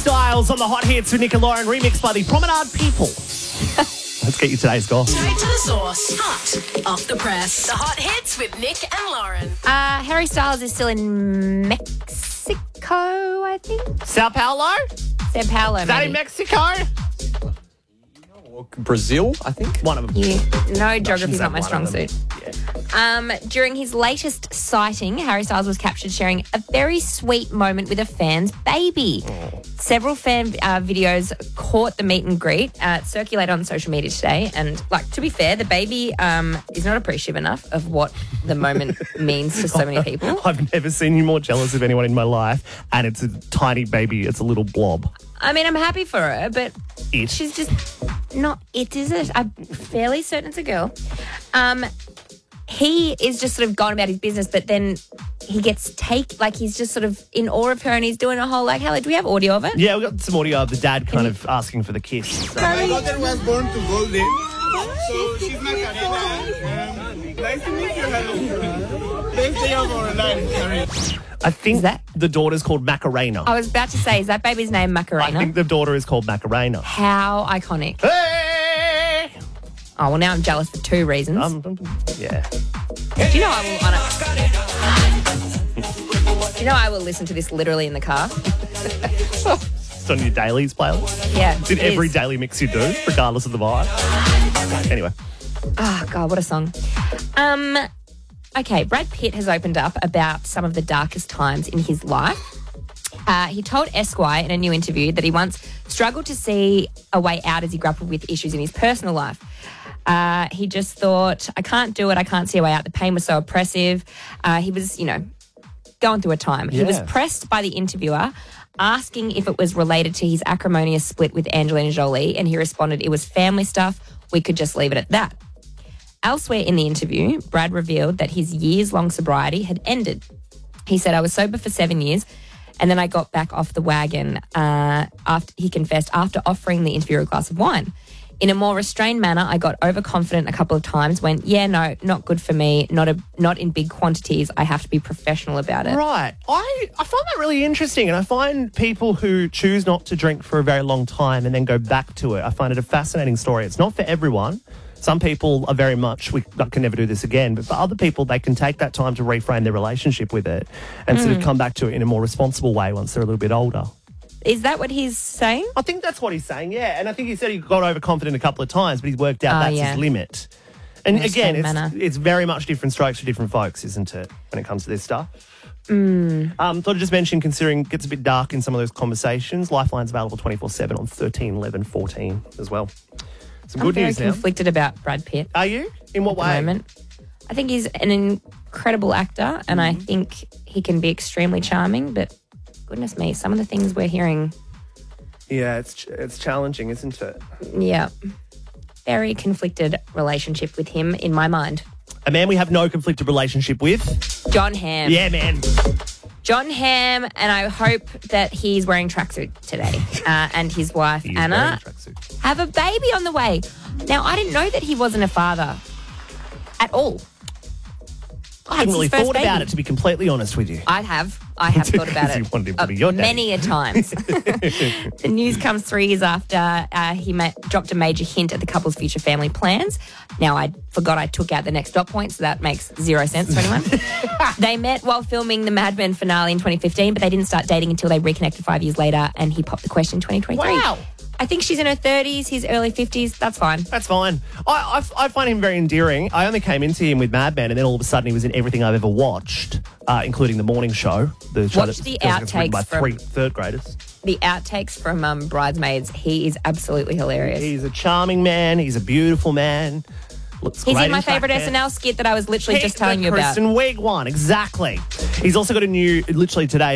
Styles on the Hot Hits with Nick and Lauren, remixed by the Promenade People. Let's get you today's goal. Straight to the source. Hot off the press. The Hot Hits with Nick and Lauren. Harry Styles is still in Mexico, I think. Sao Paulo? Sao Paulo, Is that maybe. in Mexico? Brazil, I think. One of them. Yeah. No, geography's not my One strong of them. suit. Yeah. During his latest sighting, Harry Styles was captured sharing a very sweet moment with a fan's baby. Several fan videos caught the meet and greet. It circulated on social media today. And, to be fair, the baby is not appreciative enough of what the moment means to so many people. I've never seen you more jealous of anyone in my life, and it's a tiny baby. It's a little blob. I mean, I'm happy for her, but It. she's just not it, is it? I'm fairly certain it's a girl. He is just sort of gone about his business, but then he gets he's just sort of in awe of her, and he's doing a whole hello, do we have audio of it? Yeah, we got some audio of the dad kind of asking for the kiss. So. My daughter was born to Golden, so she's Macarena. Nice to meet you, hello. Best day of our life, Harry. I think Is that- the daughter's called Macarena. I was about to say, is that baby's name I Macarena? think the daughter is called Macarena. How iconic. Hey! Oh, well, now I'm jealous for two reasons. Yeah. Do you know I will listen to this literally in the car? It's on your dailies playlist. Yeah. It's in it every is. daily mix you do, regardless of the vibe. Anyway. Oh, God, what a song. Okay, Brad Pitt has opened up about some of the darkest times in his life. He told Esquire in a new interview that he once struggled to see a way out as he grappled with issues in his personal life. He just thought, I can't do it, I can't see a way out. The pain was so oppressive. He was, going through a time. He was Yeah. pressed by the interviewer, asking if it was related to his acrimonious split with Angelina Jolie, and he responded, it was family stuff, we could just leave it at that. Elsewhere in the interview, Brad revealed that his years-long sobriety had ended. He said, I was sober for 7 years, and then I got back off the wagon, after he confessed, after offering the interviewer a glass of wine. In a more restrained manner, I got overconfident a couple of times, went, yeah, no, not good for me, not in big quantities, I have to be professional about it. Right. I find that really interesting, and I find people who choose not to drink for a very long time and then go back to it, I find it a fascinating story. It's not for everyone. Some people are very much, I can never do this again, but for other people, they can take that time to reframe their relationship with it and sort of come back to it in a more responsible way once they're a little bit older. Is that what he's saying? I think that's what he's saying, yeah. And I think he said he got overconfident a couple of times, but he's worked out that's yeah. his limit. And Restrained again, manner. it's very much different strokes for different folks, isn't it, when it comes to this stuff? Thought I'd just mention, considering it gets a bit dark in some of those conversations, Lifeline's available 24/7 on 13 11 14 as well. Some I'm good very news now. conflicted about Brad Pitt Are you? In what at the way? moment. I think he's an incredible actor, and I think he can be extremely charming, but goodness me, some of the things we're hearing, Yeah, it's challenging, isn't it? yeah, very conflicted relationship with him in my mind. A man we have no conflicted relationship with. John Hamm. Yeah, man. John Hamm, and I hope that he's wearing tracksuit today, and his wife, He's Anna, wearing a tracksuit. have a baby on the way. Now, I didn't know that he wasn't a father at all. I hadn't It's really his first thought about baby. it, to be completely honest with you. I have thought about Because it you wanted him to be your daddy. many a times. The news comes 3 years after he dropped a major hint at the couple's future family plans. Now, I forgot I took out the next dot point, so that makes zero sense to anyone. They met while filming the Mad Men finale in 2015, but they didn't start dating until they reconnected 5 years later, and he popped the question in 2023. Wow. I think she's in her 30s, he's early 50s. That's fine. That's fine. I find him very endearing. I only came into him with Mad Men, and then all of a sudden he was in everything I've ever watched, including The Morning Show. The show Watch that the feels like it's written outtakes by from- third graders. The outtakes from Bridesmaids, he is absolutely hilarious. He's a charming man. He's a beautiful man. Looks He's great in my track favourite pants. SNL skit that I was literally just telling you about. Kristen Wiig one, exactly. He's also got a new, literally today,